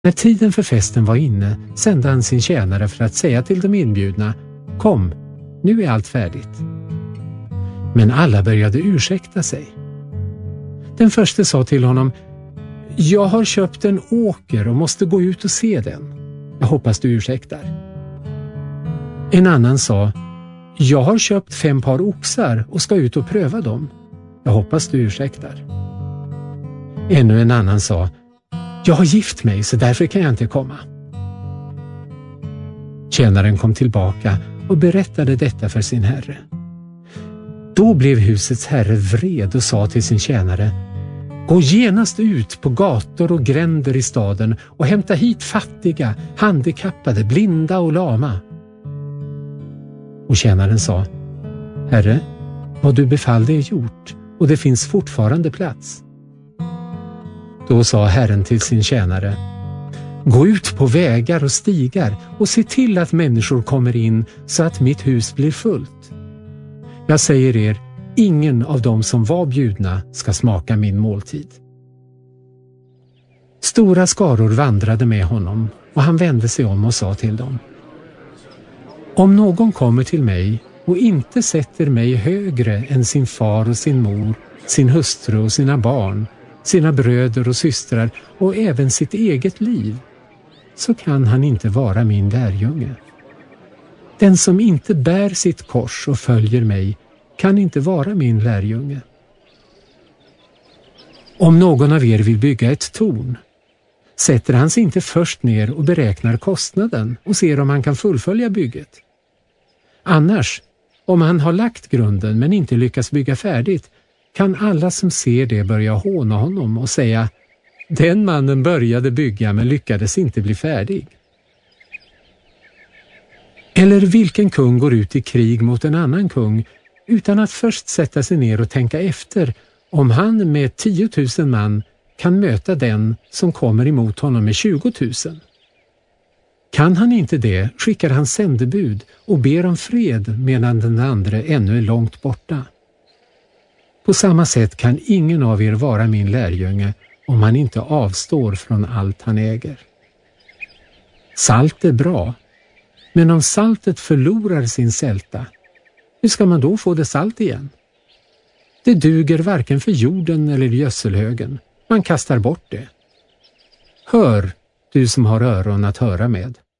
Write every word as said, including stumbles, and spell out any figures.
När tiden för festen var inne sände han sin tjänare för att säga till de inbjudna: Kom, nu är allt färdigt. Men alla började ursäkta sig. Den första sa till honom: Jag har köpt en åker och måste gå ut och se den. Jag hoppas du ursäktar. En annan sa: Jag har köpt fem par oxar och ska ut och pröva dem. Jag hoppas du ursäktar. Ännu en annan sa: Jag har gift mig så därför kan jag inte komma. Tjänaren kom tillbaka och berättade detta för sin herre. Då blev husets herre vred och sa till sin tjänare: Gå genast ut på gator och gränder i staden och hämta hit fattiga, handikappade, blinda och lama. Och tjänaren sa: Herre, vad du befallde är gjort och det finns fortfarande plats. Då sa Herren till sin tjänare: Gå ut på vägar och stigar och se till att människor kommer in så att mitt hus blir fullt. Jag säger er, ingen av dem som var bjudna ska smaka min måltid. Stora skaror vandrade med honom och han vände sig om och sa till dem: Om någon kommer till mig och inte sätter mig högre än sin far och sin mor, sin hustru och sina barn, sina bröder och systrar och även sitt eget liv, så kan han inte vara min lärjunge. Den som inte bär sitt kors och följer mig kan inte vara min lärjunge. Om någon av er vill bygga ett torn, sätter han sig inte först ner och beräknar kostnaden och ser om han kan fullfölja bygget. Annars, om han har lagt grunden men inte lyckas bygga färdigt, kan alla som ser det börja håna honom och säga: Den mannen började bygga men lyckades inte bli färdig. Eller vilken kung går ut i krig mot en annan kung utan att först sätta sig ner och tänka efter om han med tiotusen man kan möta den som kommer emot honom med tjugotusen. Kan han inte det, skickar han sändebud och ber om fred medan den andra ännu är långt borta. På samma sätt kan ingen av er vara min lärjunge om han inte avstår från allt han äger. Salt är bra, men om saltet förlorar sin sälta, hur ska man då få det salt igen? Det duger varken för jorden eller gödselhögen. Man kastar bort det. Hör, du som har öron att höra med.